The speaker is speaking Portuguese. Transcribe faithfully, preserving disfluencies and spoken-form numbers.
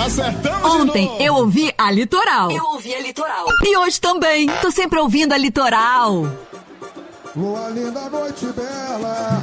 Acertamos Ontem de novo. eu ouvi a Litoral. Eu ouvi a Litoral. E hoje também. Tô sempre ouvindo a Litoral. Lua linda, noite bela.